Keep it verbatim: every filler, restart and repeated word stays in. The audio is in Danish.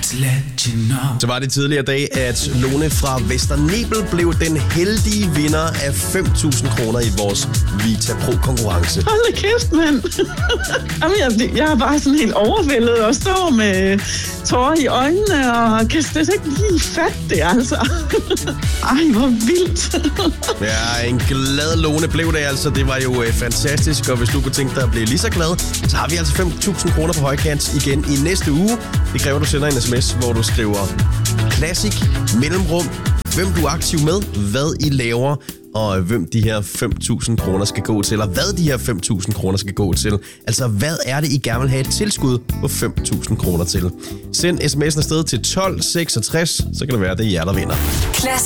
Så var det tidligere dag, at Lone fra Vesternebel blev den heldige vinder af fem tusind kroner i vores Vita Pro-konkurrence. Hold da kæft, mand. Jamen, jeg, jeg er bare sådan helt overvældet og står med tårer i øjnene og kan slet ikke lige fatte det, altså. Ej, hvor vildt. Ja, en glad Lone blev det altså. Det var jo øh, fantastisk, og hvis du kunne tænke dig at blive lige så glad, så har vi altså fem tusind kroner på højkant igen i næste uge. Det kræver, at du sender en sms, hvor du skriver Classic, mellemrum, hvem du er aktiv med, hvad I laver, og hvem de her fem tusind kroner skal gå til, eller hvad de her fem tusind kroner skal gå til. Altså, hvad er det, I gerne vil have et tilskud på fem tusind kroner til? Send sms'en afsted til tolv seksogtres, så kan det være, det er jer, der vinder.